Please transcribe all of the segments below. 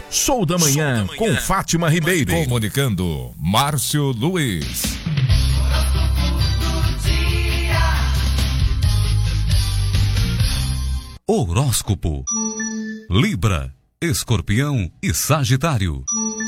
Show da Manhã com Fátima Ribeiro. Comunicando, Márcio Luiz. Horóscopo. Libra, Escorpião e Sagitário.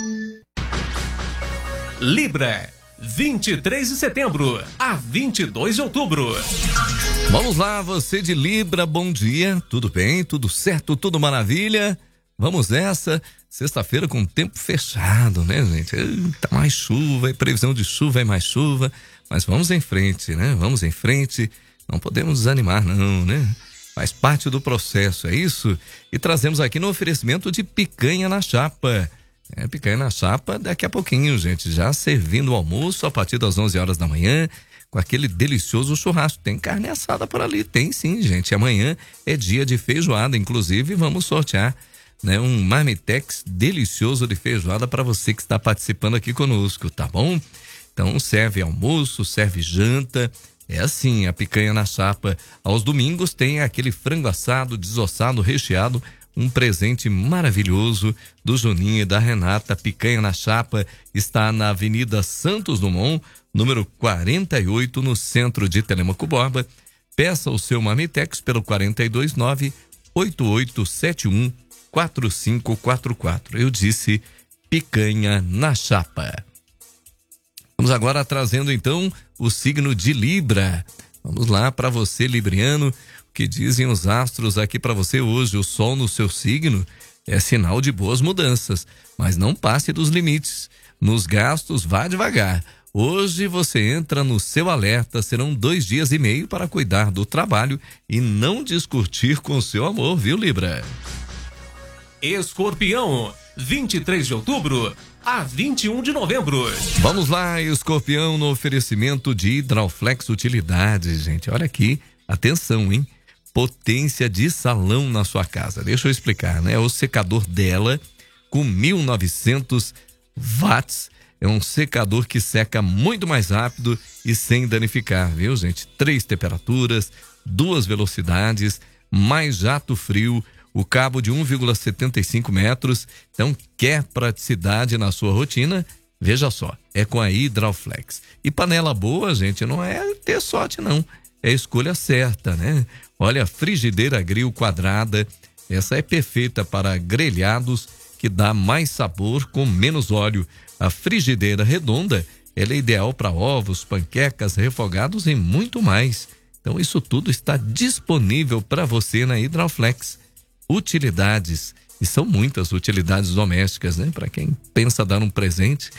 Libra, 23 de setembro a 22 de outubro. Vamos lá, você de Libra, bom dia. Tudo bem? Tudo certo? Tudo maravilha? Vamos nessa. Sexta-feira com o tempo fechado, né, gente? Tá mais chuva, e previsão de chuva e mais chuva. Mas vamos em frente, né? Vamos em frente. Não podemos desanimar, não, né? Faz parte do processo, é isso? E trazemos aqui no oferecimento de picanha na chapa. Picanha na chapa daqui a pouquinho, gente. Já servindo o almoço a partir das 11 horas da manhã, com aquele delicioso churrasco. Tem carne assada por ali, tem sim, gente. Amanhã é dia de feijoada, inclusive vamos sortear, né, um marmitex delicioso de feijoada para você que está participando aqui conosco, tá bom? Então serve almoço, serve janta. É assim, a picanha na chapa. Aos domingos tem aquele frango assado, desossado, recheado, um presente maravilhoso do Juninho e da Renata. Picanha na chapa está na Avenida Santos Dumont, número 48, no centro de Telemaco Borba. Peça o seu marmitex pelo 429-8871-4544. Eu disse picanha na chapa. Vamos agora trazendo então o signo de Libra. Vamos lá para você, libriano. O que dizem os astros aqui para você hoje? O sol no seu signo é sinal de boas mudanças, mas não passe dos limites. Nos gastos, vá devagar. Hoje você entra no seu alerta. Serão 2 dias e meio para cuidar do trabalho e não discutir com o seu amor, viu, Libra? Escorpião, 23 de outubro a 21 de novembro. Vamos lá, Escorpião, no oferecimento de Hidrauflex Utilidades, gente. Olha aqui, atenção, hein? Potência de salão na sua casa. Deixa eu explicar, né? O secador dela, com 1900 watts, é um secador que seca muito mais rápido e sem danificar, viu, gente? 3 temperaturas, 2 velocidades, mais jato frio, o cabo de 1,75 metros. Então, quer praticidade na sua rotina? Veja só, é com a Hidrauflex. E panela boa, gente, não é ter sorte, não. É a escolha certa, né? Olha, a frigideira grill quadrada, essa é perfeita para grelhados, que dá mais sabor com menos óleo. A frigideira redonda, ela é ideal para ovos, panquecas, refogados e muito mais. Então, isso tudo está disponível para você na Hidrauflex. Utilidades, e são muitas utilidades domésticas, né? Para quem pensa dar um presente,